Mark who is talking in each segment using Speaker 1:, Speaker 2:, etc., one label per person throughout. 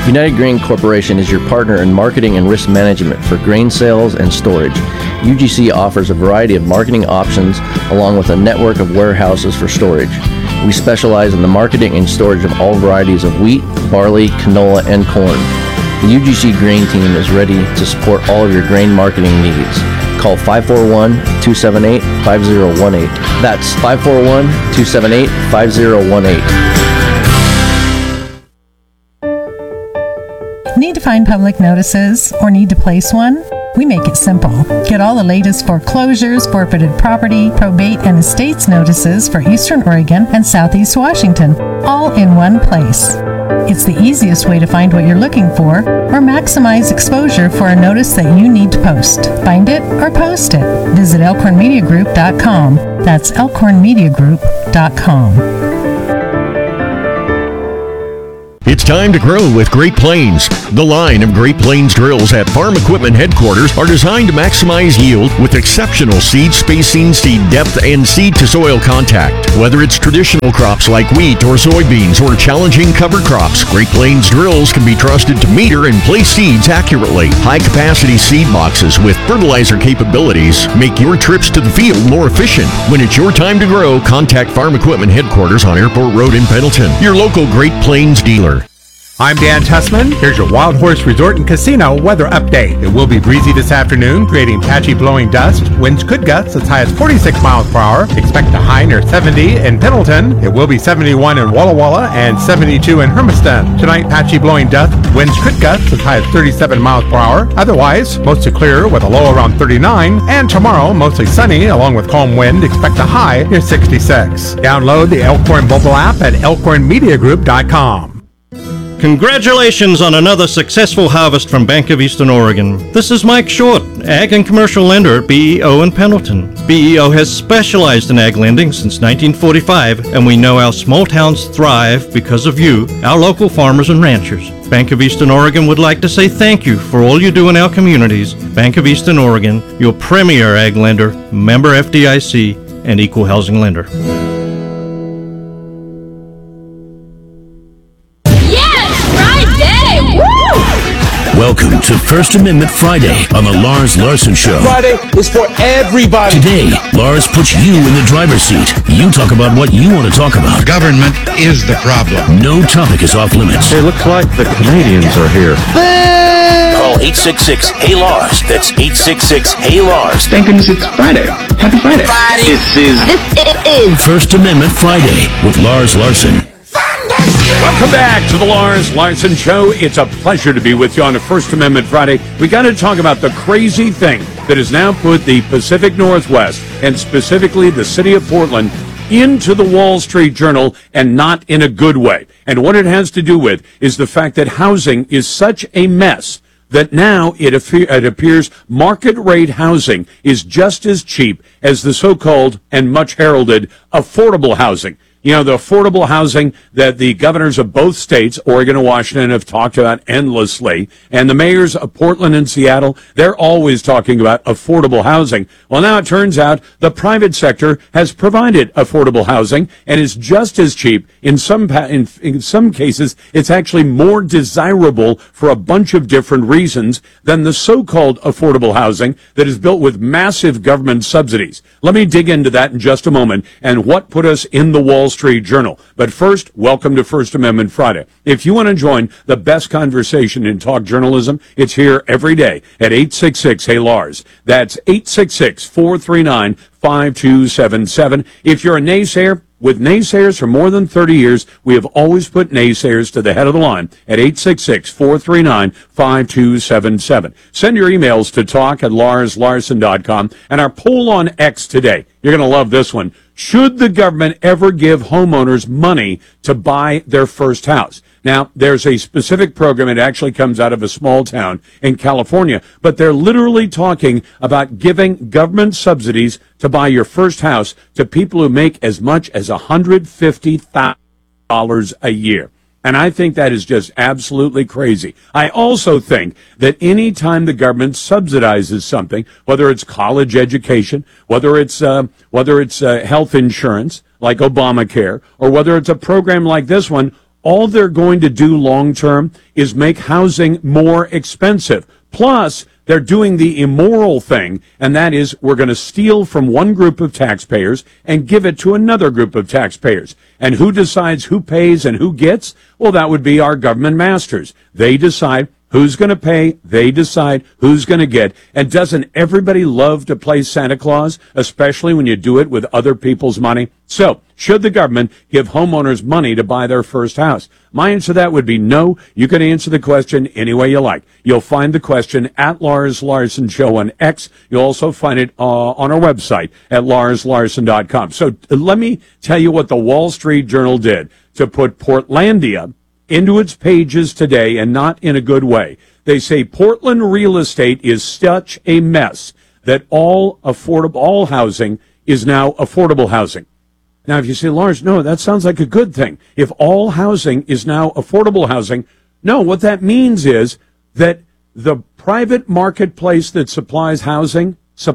Speaker 1: United Grain Corporation is your partner in marketing and risk management for grain sales and storage. UGC offers a variety of marketing options along with a network of warehouses for storage. We specialize in the marketing and storage of all varieties of wheat, barley, canola, and corn. The UGC Grain Team is ready to support all of your grain marketing needs. Call 541-278-5018. That's 541-278-5018.
Speaker 2: Need to find public notices or need to place one? We make it simple. Get all the latest foreclosures, forfeited property, probate, and estates notices for Eastern Oregon and Southeast Washington, all in one place. It's the easiest way to find what you're looking for or maximize exposure for a notice that you need to post. Find it or post it. Visit elkhornmediagroup.com. That's elkhornmediagroup.com.
Speaker 3: It's time to grow with Great Plains. The line of Great Plains drills at Farm Equipment Headquarters are designed to maximize yield with exceptional seed spacing, seed depth, and seed-to-soil contact. Whether it's traditional crops like wheat or soybeans or challenging cover crops, Great Plains drills can be trusted to meter and place seeds accurately. High-capacity seed boxes with fertilizer capabilities make your trips to the field more efficient. When it's your time to grow, contact Farm Equipment Headquarters on Airport Road in Pendleton, your local Great Plains dealer.
Speaker 4: I'm Dan Tussman. Here's your Wild Horse Resort and Casino weather update. It will be breezy this afternoon, creating patchy blowing dust. Winds could gust as high as 46 miles per hour. Expect a high near 70 in Pendleton. It will be 71 in Walla Walla and 72 in Hermiston. Tonight, patchy blowing dust. Winds could gust as high as 37 miles per hour. Otherwise, mostly clear with a low around 39. And tomorrow, mostly sunny along with calm wind. Expect a high near 66. Download the Elkhorn mobile app at elkhornmediagroup.com.
Speaker 5: Congratulations on another successful harvest from Bank of Eastern Oregon. This is Mike Short, Ag and Commercial Lender at BEO in Pendleton. BEO has specialized in ag lending since 1945, and we know our small towns thrive because of you, our local farmers and ranchers. Bank of Eastern Oregon would like to say thank you for all you do in our communities. Bank of Eastern Oregon, your premier ag lender, member FDIC, and equal housing lender.
Speaker 6: Welcome to First Amendment Friday on the Lars Larson Show.
Speaker 7: Friday is for everybody.
Speaker 6: Today, Lars puts you in the driver's seat. You talk about what you want to talk about.
Speaker 8: Government is the problem.
Speaker 6: No topic is off limits.
Speaker 9: It looks like the Canadians are here.
Speaker 6: Call 866-HEY-LARS. That's 866-HEY-LARS.
Speaker 10: Thank goodness it's Friday. Happy Friday.
Speaker 6: This is First Amendment Friday with Lars Larson.
Speaker 11: Welcome back to the Lars Larson Show. It's a pleasure to be with you on a First Amendment Friday. We got to talk about the crazy thing that has now put the Pacific Northwest, and specifically the city of Portland, into the Wall Street Journal, and not in a good way. And what it has to do with is the fact that housing is such a mess that now it appears market rate housing is just as cheap as the so-called and much heralded affordable housing. You know, the affordable housing that the governors of both states, Oregon and Washington, have talked about endlessly, and the mayors of Portland and Seattle, they're always talking about affordable housing. Well, now it turns out the private sector has provided affordable housing and is just as cheap. In some cases, it's actually more desirable for a bunch of different reasons than the so-called affordable housing that is built with massive government subsidies. Let me dig into that in just a moment and what put us in the Wall Street Journal. But first, welcome to First Amendment Friday. If you want to join the best conversation in talk journalism, it's here every day at 866-HEY-LARS. That's 866-439-5277. If you're a naysayer, with naysayers for more than 30 years, we have always put naysayers to the head of the line at 866-439-5277. Send your emails to talk@larslarson.com. And our poll on X today, you're going to love this one. Should the government ever give homeowners money to buy their first house? Now, there's a specific program. It actually comes out of a small town in California, but they're literally talking about giving government subsidies to buy your first house to people who make as much as $150,000 a year. And I think that is just absolutely crazy. I also think that any time the government subsidizes something, whether it's college education, whether it's health insurance like Obamacare, or whether it's a program like this one, all they're going to do long term is make housing more expensive. Plus, they're doing the immoral thing, and that is we're going to steal from one group of taxpayers and give it to another group of taxpayers. And who decides who pays and who gets? Well, that would be our government masters. They decide who's going to pay, they decide who's going to get. And doesn't everybody love to play Santa Claus, especially when you do it with other people's money? So, should the government give homeowners money to buy their first house? My answer to that would be no. You can answer the question any way you like. You'll find the question at Lars Larson Show on X. You'll also find it on our website at larslarson.com. So let me tell you what the Wall Street Journal did to put Portlandia into its pages today, and not in a good way. They say Portland real estate is such a mess that all housing is now affordable housing. Now, if you say, Lars, no, that sounds like a good thing. If all housing is now affordable housing, no, what that means is that the private marketplace that supplies housing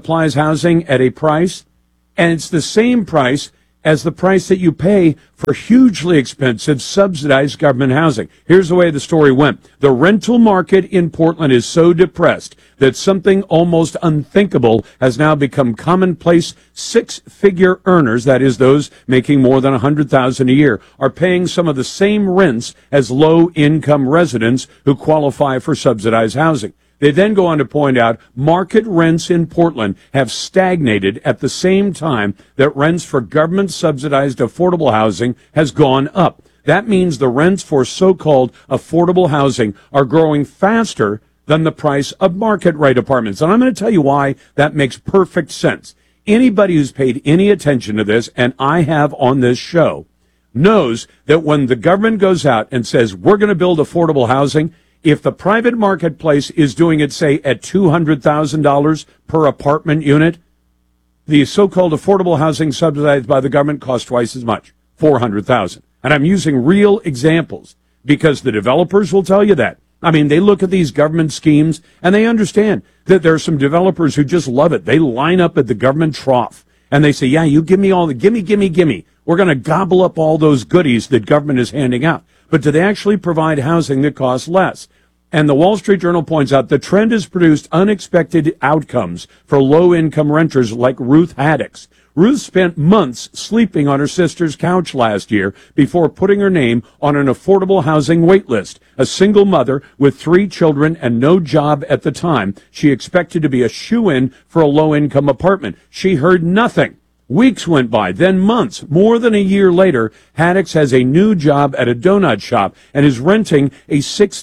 Speaker 11: at a price, and it's the same price as the price that you pay for hugely expensive subsidized government housing. Here's the way the story went. The rental market in Portland is so depressed that something almost unthinkable has now become commonplace. Six-figure earners, that is those making more than $100,000 a year, are paying some of the same rents as low-income residents who qualify for subsidized housing. They then go on to point out market rents in Portland have stagnated at the same time that rents for government-subsidized affordable housing has gone up. That means the rents for so-called affordable housing are growing faster than the price of market-rate apartments. And I'm going to tell you why that makes perfect sense. Anybody who's paid any attention to this, and I have on this show, knows that when the government goes out and says, we're going to build affordable housing, if the private marketplace is doing it, say, at $200,000 per apartment unit, the so-called affordable housing subsidized by the government costs twice as much, $400,000. And I'm using real examples because the developers will tell you that. I mean, they look at these government schemes and they understand that there are some developers who just love it. They line up at the government trough and they say, yeah, you give me all the, gimme. We're going to gobble up all those goodies that government is handing out. But do they actually provide housing that costs less? And the Wall Street Journal points out the trend has produced unexpected outcomes for low-income renters like Ruth Haddix. Ruth spent months sleeping on her sister's couch last year before putting her name on an affordable housing wait list. A single mother with 3 children and no job at the time, she expected to be a shoo-in for a low-income apartment. She heard nothing. Weeks went by, then months. More than a year later, Haddix has a new job at a donut shop and is renting a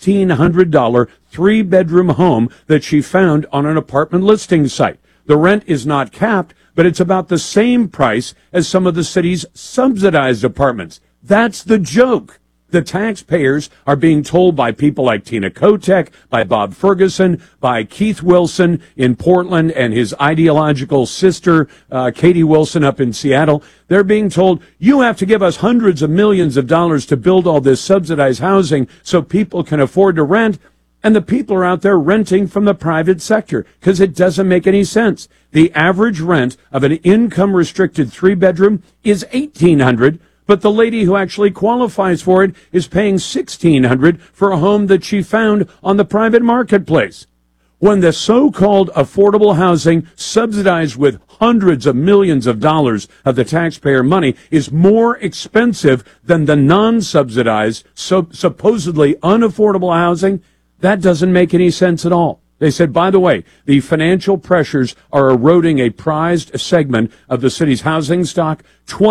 Speaker 11: $1,600 3-bedroom home that she found on an apartment listing site. The rent is not capped, but it's about the same price as some of the city's subsidized apartments. That's the joke. The taxpayers are being told by people like Tina Kotek, by Bob Ferguson, by Keith Wilson in Portland and his ideological sister, Katie Wilson up in Seattle. They're being told, you have to give us hundreds of millions of dollars to build all this subsidized housing so people can afford to rent. And the people are out there renting from the private sector because it doesn't make any sense. The average rent of an income-restricted 3-bedroom is $1,800. But the lady who actually qualifies for it is paying $1,600 for a home that she found on the private marketplace. When the so-called affordable housing subsidized with hundreds of millions of dollars of the taxpayer money is more expensive than the non-subsidized, supposedly unaffordable housing, that doesn't make any sense at all. They said, by the way, the financial pressures are eroding a prized segment of the city's housing stock.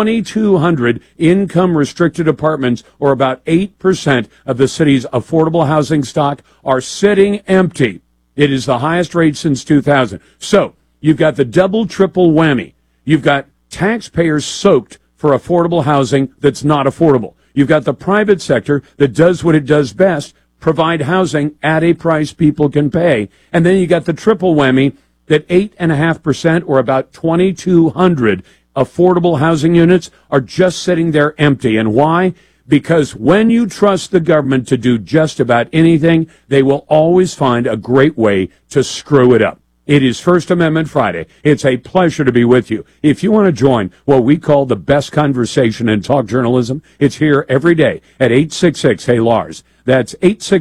Speaker 11: 2,200 income-restricted apartments, or about 8% of the city's affordable housing stock, are sitting empty. It is the highest rate since 2000. So you've got the double, triple whammy. You've got taxpayers soaked for affordable housing that's not affordable. You've got the private sector that does what it does best, provide housing at a price people can pay. And then you got the triple whammy that 8.5%, or about 2,200 affordable housing units, are just sitting there empty. And why? Because when you trust the government to do just about anything, they will always find a great way to screw it up. It is First Amendment Friday. It's a pleasure to be with you. If you want to join what we call the best conversation in talk journalism, it's here every day at 866-HEY-LARS. That's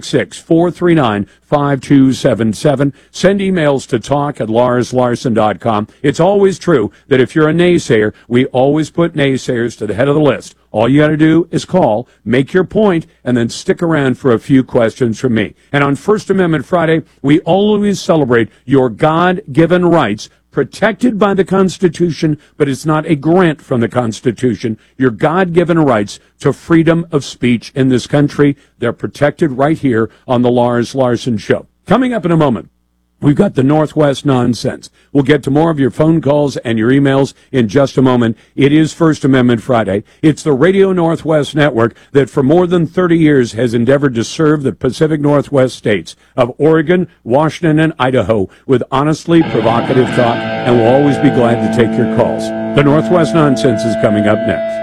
Speaker 11: 866-439-5277. Send emails to talk@larslarson.com. It's always true that if you're a naysayer, we always put naysayers to the head of the list. All you got to do is call, make your point, and then stick around for a few questions from me. And on First Amendment Friday, we always celebrate your God-given rights protected by the Constitution, but it's not a grant from the Constitution. Your God-given rights to freedom of speech in this country, they're protected right here on the Lars Larson Show. Coming up in a moment, we've got the Northwest Nonsense. We'll get to more of your phone calls and your emails in just a moment. It is First Amendment Friday. It's the Radio Northwest Network that for more than 30 years has endeavored to serve the Pacific Northwest states of Oregon, Washington, and Idaho with honestly provocative talk, and we'll always be glad to take your calls. The Northwest Nonsense is coming up next.